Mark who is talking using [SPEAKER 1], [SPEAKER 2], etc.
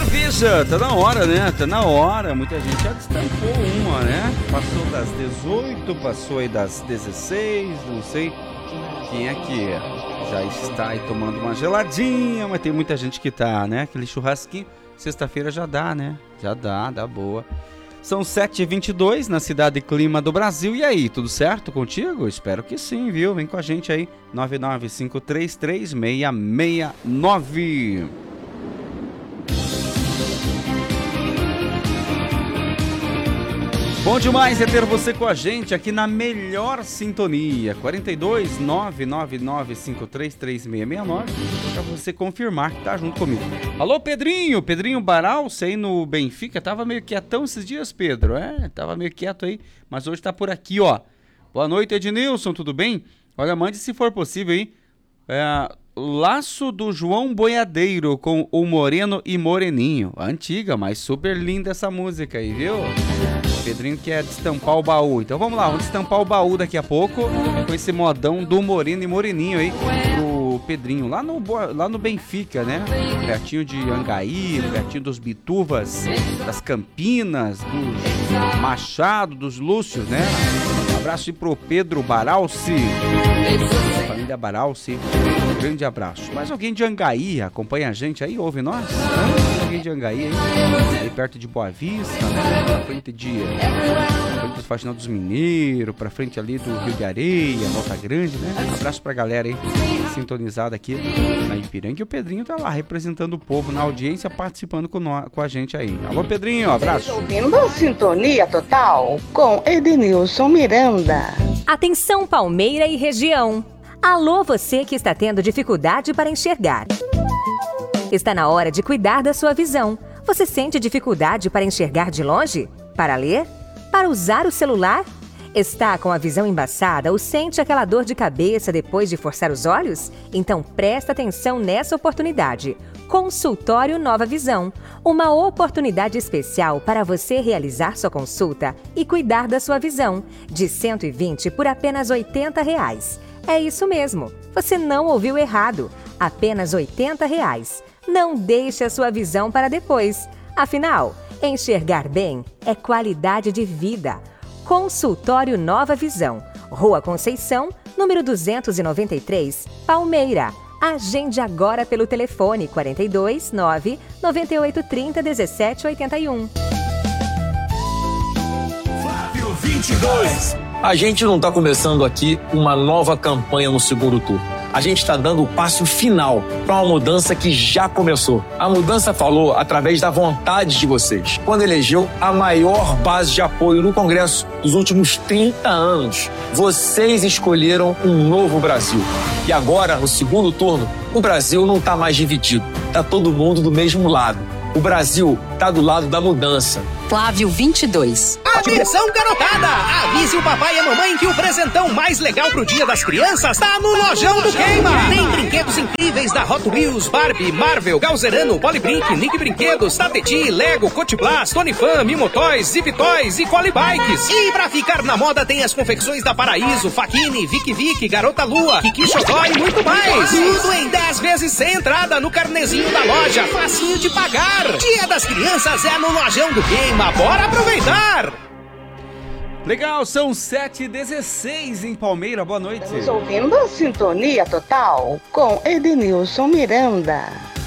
[SPEAKER 1] cerveja, tá na hora, né? Tá na hora. Muita gente já destampou uma, né? Passou das 18, passou aí das 16, não sei quem é que já está aí tomando uma geladinha, mas tem muita gente que tá, né? Aquele churrasquinho, sexta-feira já dá, né? Já dá boa. São 7h22 na Cidade Clima do Brasil. E aí, tudo certo contigo? Espero que sim, viu? Vem com a gente aí, 995336669. Bom demais é ter você com a gente aqui na melhor sintonia, 42 999533669, pra você confirmar que tá junto comigo. Alô, Pedrinho Baralce aí no Benfica, tava meio quietão esses dias, Pedro, tava meio quieto aí, mas hoje tá por aqui, ó. Boa noite, Ednilson, tudo bem? Olha, mande se for possível aí, Laço do João Boiadeiro com o Moreno e Moreninho. Antiga, mas super linda essa música aí, viu? Pedrinho quer destampar o baú. Então vamos lá, vamos destampar o baú daqui a pouco com esse modão do Moreno e Moreninho aí pro Pedrinho, lá no Benfica, né? Pertinho de Angaí, pertinho dos Bituvas, das Campinas, dos Machado, dos Lúcios, né? Um abraço aí pro Pedro Baralce, família Baralce, um grande abraço. Mais alguém de Angaí acompanha a gente aí, ouve nós? Alguém de Angaí aí perto de Boa Vista, né? Pra frente do Faxinal dos Mineiros, pra frente ali do Rio de Areia, Volta Grande, né? Um abraço pra galera aí, sintonizada aqui na Ipiranga. E o Pedrinho tá lá representando o povo na audiência, participando com a gente aí. Alô, Pedrinho, um abraço.
[SPEAKER 2] Ouvindo Sintonia Total com Edenilson Miranda.
[SPEAKER 3] Atenção, Palmeira e região. Alô, você que está tendo dificuldade para enxergar. Está na hora de cuidar da sua visão. Você sente dificuldade para enxergar de longe? Para ler? Para usar o celular? Está com a visão embaçada ou sente aquela dor de cabeça depois de forçar os olhos? Então presta atenção nessa oportunidade. Consultório Nova Visão. Uma oportunidade especial para você realizar sua consulta e cuidar da sua visão. De 120 por apenas R$ 80. É isso mesmo. Você não ouviu errado. Apenas R$ 80. Não deixe a sua visão para depois. Afinal, enxergar bem é qualidade de vida. Consultório Nova Visão. Rua Conceição, número 293, Palmeira. Agende agora pelo telefone 42 9 9830 1781.
[SPEAKER 4] Flávio 22. A gente não está começando aqui uma nova campanha no segundo turno. A gente está dando o passo final para uma mudança que já começou. A mudança falou através da vontade de vocês, quando elegeu a maior base de apoio no Congresso dos últimos 30 anos. Vocês escolheram um novo Brasil. E agora, no segundo turno, o Brasil não está mais dividido. Está todo mundo do mesmo lado. O Brasil está do lado da mudança.
[SPEAKER 5] Flávio 22.
[SPEAKER 6] Atenção, garotada! Avise o papai e a mamãe que o presentão mais legal pro Dia das Crianças tá no Lojão do Queima. Tem brinquedos incríveis da Hot Wheels, Barbie, Marvel, Galzerano, Polybrinque, Nick Brinquedos, Tateti, Lego, Cotiblast, Tony Fan, Mimotoys, Zip Toys e Collie Bikes. E pra ficar na moda tem as confecções da Paraíso, Faquini, Vic, Garota Lua, Kiki Xodó e muito mais. Tudo em 10 vezes sem entrada no carnezinho da loja. Facinho de pagar. Dia das Crianças é no Lojão do Queima. Bora aproveitar!
[SPEAKER 1] Legal, são 7h16 em Palmeira, boa noite.
[SPEAKER 2] Estamos ouvindo Sintonia Total com Edenilson Miranda.